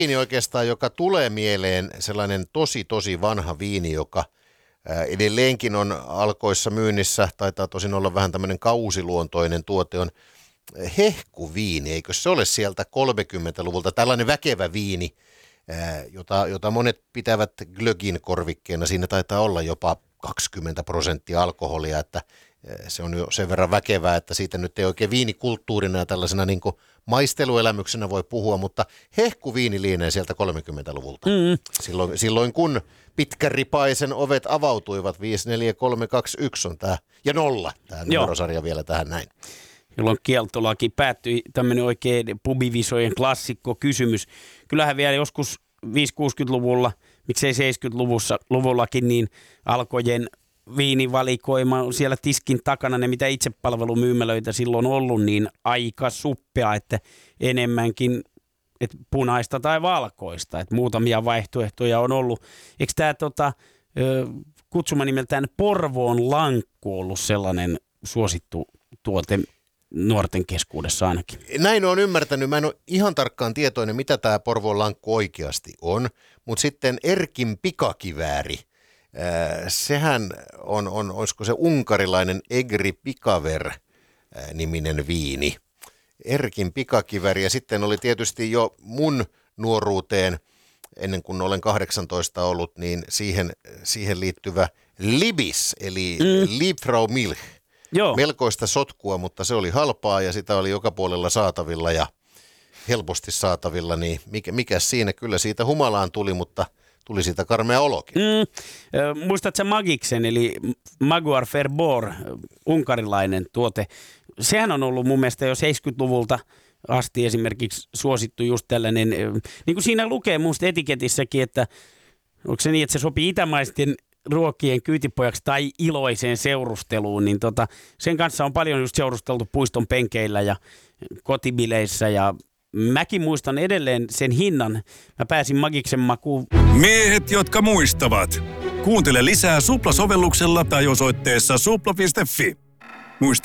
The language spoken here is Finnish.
viini oikeastaan, joka tulee mieleen, sellainen tosi vanha viini, joka edelleenkin on Alkoissa myynnissä, taitaa tosin olla vähän tämmöinen kausiluontoinen tuote, on hehkuviini, eikö se ole sieltä 30-luvulta, tällainen väkevä viini, jota monet pitävät glögin korvikkeena, siinä taitaa olla jopa 20% alkoholia, että se on jo sen verran väkevää, että siitä nyt ei oikein viinikulttuurina ja tällaisena niin kuin maisteluelämyksenä voi puhua, mutta hehkuviini lienee sieltä 30-luvulta. Silloin kun pitkäripaisen ovet avautuivat, 5, 4, 3, 2, 1 on tämä, ja 0, tämä numerosarja vielä tähän näin. Jolloin kieltolaki päättyi, tämmöinen oikein pubivisojen klassikko kysymys. Kyllähän vielä joskus 5-60-luvulla, miksei 70-luvullakin, niin Alkojen viinivalikoima on siellä tiskin takana, ne mitä itsepalvelumyymälöitä silloin on ollut, niin aika suppea, että enemmänkin että punaista tai valkoista, että muutamia vaihtoehtoja on ollut. Eikö tämä kutsuma nimeltään Porvoon lankku ollut sellainen suosittu tuote nuorten keskuudessa ainakin? Näin olen ymmärtänyt. Mä en ole ihan tarkkaan tietoinen, mitä tämä Porvoon lankku oikeasti on, mutta sitten Erkin pikakivääri, sehän on, olisiko se unkarilainen Egri Pikaver niminen viini. Erkin pikakivääri ja sitten oli tietysti jo mun nuoruuteen, ennen kuin olen 18 ollut, niin siihen liittyvä Libis, eli Liebfrau Milch. Joo. Melkoista sotkua, mutta se oli halpaa ja sitä oli joka puolella saatavilla ja helposti saatavilla, niin mikä siinä kyllä siitä humalaan tuli, mutta tuli siitä karmea olokin. Muistatko sä Magiksen, eli Maguar Ferbor, unkarilainen tuote. Sehän on ollut mun mielestä jo 70-luvulta asti esimerkiksi suosittu just tällainen, niin kuin siinä lukee musta etiketissäkin, että onko se niin, että se sopii itämaisten ruokien kyytipojaksi tai iloiseen seurusteluun, niin sen kanssa on paljon just seurusteltu puiston penkeillä ja kotibileissä ja mäkin muistan edelleen sen hinnan. Mä pääsin Magiksen makuun. Miehet, jotka muistavat. Kuuntele lisää Supla-sovelluksella tai osoitteessa supla.fi.